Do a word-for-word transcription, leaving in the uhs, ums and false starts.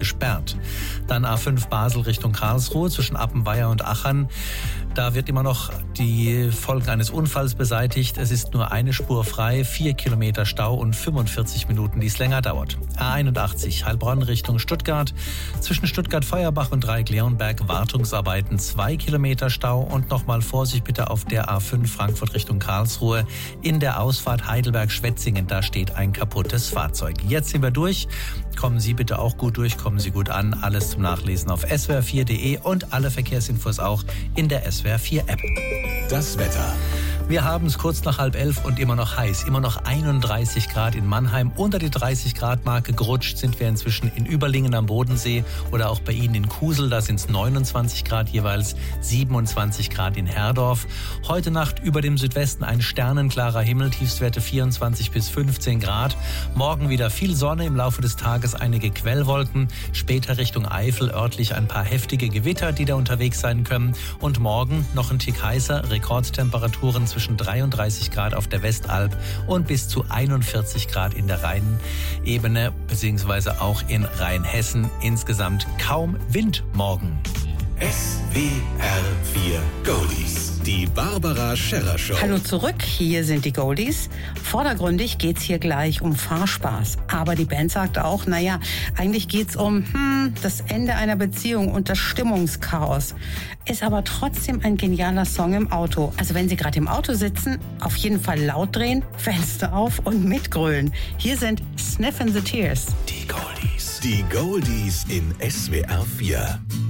gesperrt. Dann A fünf Basel Richtung Karlsruhe zwischen Appenweier und Achern. Da wird immer noch die Folgen eines Unfalls beseitigt. Es ist nur eine Spur frei, vier Kilometer Stau und fünfundvierzig Minuten, die es länger dauert. A einundachtzig Heilbronn Richtung Stuttgart. Zwischen Stuttgart-Feuerbach und Dreieck-Leonberg Wartungsarbeiten, zwei Kilometer Stau und nochmal Vorsicht bitte auf der A fünf Frankfurt Richtung Karlsruhe. In der Ausfahrt Heidelberg-Schwetzingen, da steht ein kaputtes Fahrzeug. Jetzt sind wir durch. Kommen Sie bitte auch gut durch, kommen Sie gut an. Alles zum Nachlesen auf S W R vier punkt de und alle Verkehrsinfos auch in der S W R vier App. Das Wetter. Wir haben es kurz nach halb elf und immer noch heiß. Immer noch einunddreißig Grad in Mannheim. Unter die dreißig Grad Marke gerutscht sind wir inzwischen in Überlingen am Bodensee oder auch bei Ihnen in Kusel. Da sind es neunundzwanzig Grad jeweils, siebenundzwanzig Grad in Herdorf. Heute Nacht über dem Südwesten ein sternenklarer Himmel, Tiefstwerte vierundzwanzig bis fünfzehn Grad. Morgen wieder viel Sonne, im Laufe des Tages einige Quellwolken. Später Richtung Eifel örtlich ein paar heftige Gewitter, die da unterwegs sein können. Und morgen noch ein Tick heißer, Rekordtemperaturen zwischen zwischen dreiunddreißig Grad auf der Westalb und bis zu einundvierzig Grad in der Rheinebene beziehungsweise auch in Rheinhessen. Insgesamt kaum Wind morgen. S W R vier Goldies. Die Barbara Scherrer Show. Hallo zurück, hier sind die Goldies. Vordergründig geht's hier gleich um Fahrspaß. Aber die Band sagt auch, naja, eigentlich geht's um hm, das Ende einer Beziehung und das Stimmungschaos. Ist aber trotzdem ein genialer Song im Auto. Also wenn Sie gerade im Auto sitzen, auf jeden Fall laut drehen, Fenster auf und mitgrölen. Hier sind Sniffin' the Tears. Die Goldies. Die Goldies in S W R vier.